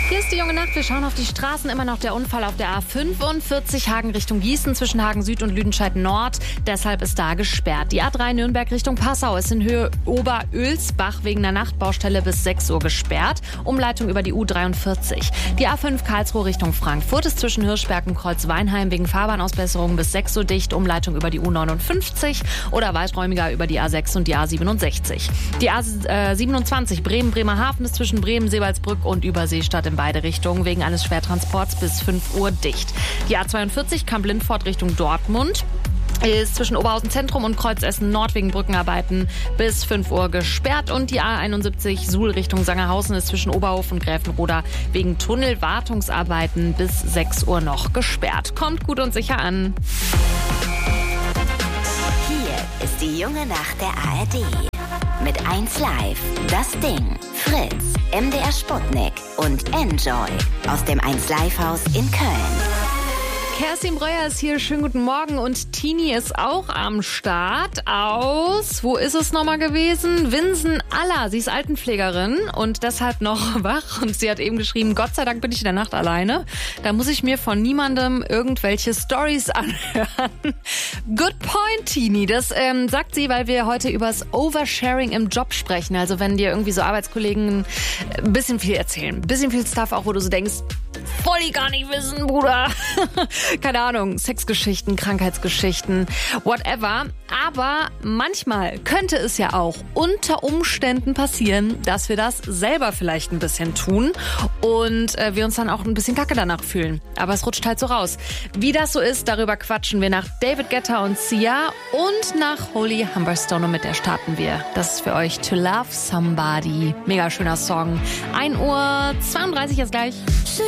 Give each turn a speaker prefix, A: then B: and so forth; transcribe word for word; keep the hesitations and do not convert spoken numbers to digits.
A: Hier ist die junge Nacht. Wir schauen auf die Straßen. Immer noch der Unfall auf der A fünfundvierzig Hagen Richtung Gießen zwischen Hagen Süd und Lüdenscheid Nord. Deshalb ist da gesperrt. Die A drei Nürnberg Richtung Passau ist in Höhe Oberölsbach wegen der Nachtbaustelle bis sechs Uhr gesperrt. Umleitung über die U dreiundvierzig. Die A fünf Karlsruhe Richtung Frankfurt ist zwischen Hirschberg und Kreuzweinheim wegen Fahrbahnausbesserung bis sechs Uhr dicht. Umleitung über die U neunundfünfzig oder weiträumiger über die A sechs und die A siebenundsechzig. Die A siebenundzwanzig Bremen-Bremerhaven ist zwischen Bremen-Seewaldsbrück und Überseestadt in beide Richtungen wegen eines Schwertransports bis fünf Uhr dicht. Die A zweiundvierzig Kamp-Lindfort Richtung Dortmund ist zwischen Oberhausen Zentrum und Kreuzessen Nord wegen Brückenarbeiten bis fünf Uhr gesperrt. Und die A einundsiebzig Suhl Richtung Sangerhausen ist zwischen Oberhof und Gräfenroda wegen Tunnelwartungsarbeiten bis sechs Uhr noch gesperrt. Kommt gut und sicher an.
B: Hier ist die junge Nacht der A R D. Mit eins Live, das Ding, Fritz, M D R Sputnik und Enjoy aus dem eins Live Haus in Köln.
A: Kerstin Breuer ist hier, schönen guten Morgen, und Tini ist auch am Start aus, wo ist es nochmal gewesen? Winsen-Aller, sie ist Altenpflegerin und deshalb noch wach und sie hat eben geschrieben, Gott sei Dank bin ich in der Nacht alleine, da muss ich mir von niemandem irgendwelche Storys anhören. Good point, Tini, das ähm, sagt sie, weil wir heute übers Oversharing im Job sprechen, also wenn dir irgendwie so Arbeitskollegen ein bisschen viel erzählen, ein bisschen viel Stuff auch, wo du so denkst, voll die gar nicht wissen, Bruder. Keine Ahnung, Sexgeschichten, Krankheitsgeschichten, whatever. Aber manchmal könnte es ja auch unter Umständen passieren, dass wir das selber vielleicht ein bisschen tun und äh, wir uns dann auch ein bisschen kacke danach fühlen. Aber es rutscht halt so raus. Wie das so ist, darüber quatschen wir nach David Guetta und Sia und nach Holy Humberstone, und mit der starten wir. Das ist für euch To Love Somebody. Mega schöner Song. ein Uhr zweiunddreißig ist gleich.